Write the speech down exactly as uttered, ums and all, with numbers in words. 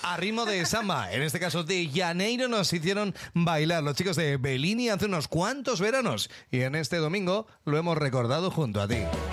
A ritmo de samba, en este caso de Janeiro, nos hicieron bailar los chicos de Bellini hace unos cuantos veranos y en este domingo lo hemos recordado junto a ti.